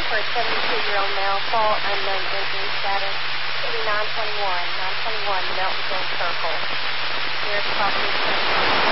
for a 72-year-old male, full unknown injury status. City 921, 921, Meltonville Circle. Nearest property.